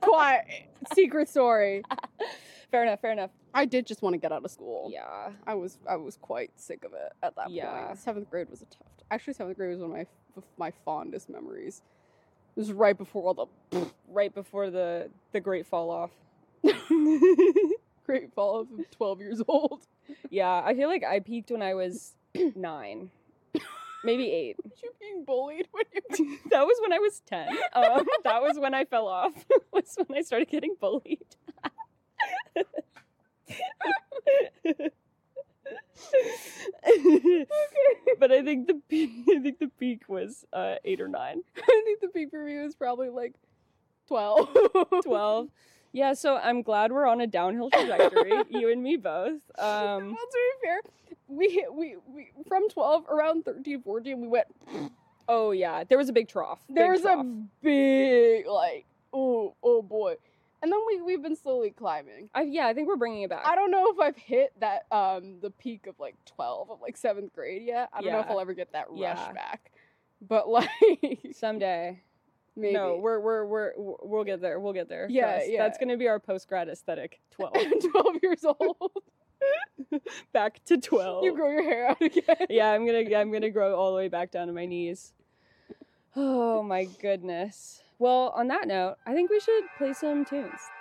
quiet. Secret story. Fair enough. I did just want to get out of school. Yeah. I was quite sick of it at that point. 7th grade was a tough. Actually, 7th grade was one of my fondest memories. It was right before all the great fall off. great fall off of 12 years old. Yeah, I feel like I peaked when I was 9. Maybe 8. Was you being bullied when you That was when I was 10. That was when I fell off. Was when I started getting bullied. But I think the peak was 8 or 9. I think the peak for me was probably like 12. 12. Yeah, so I'm glad we're on a downhill trajectory, you and me both. Well, to be fair, we from 12 around 13, 14, we went. Oh yeah, there was a big trough. There was a big like oh boy, and then we've been slowly climbing. I think we're bringing it back. I don't know if I've hit that the peak of like 12 of like 7th grade yet. I don't know if I'll ever get that rush back, but like someday. Maybe. No, we'll get there. We'll get there. Yeah, Trust. yeah. That's gonna be our post-grad aesthetic. 12. 12 years old. Back to 12. You grow your hair out again. Yeah, I'm gonna grow all the way back down to my knees. Oh my goodness. Well, on that note, I think we should play some tunes.